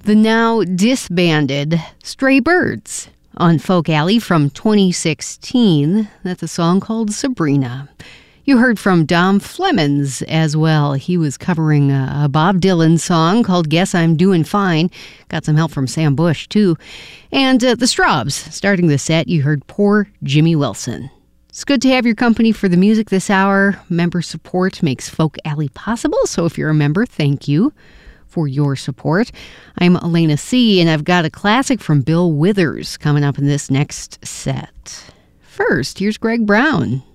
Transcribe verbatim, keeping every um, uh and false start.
the now disbanded Stray Birds on Folk Alley from twenty sixteen. That's a song called Sabrina. You heard from Dom Flemons as well. He was covering a, a Bob Dylan song called Guess I'm Doing Fine. Got some help from Sam Bush, too. And uh, the Strawbs. Starting the set, you heard Poor Jimmy Wilson. It's good to have your company for the music this hour. Member support makes Folk Alley possible, so if you're a member, thank you for your support. I'm Elena C., and I've got a classic from Bill Withers coming up in this next set. First, here's Greg Brown.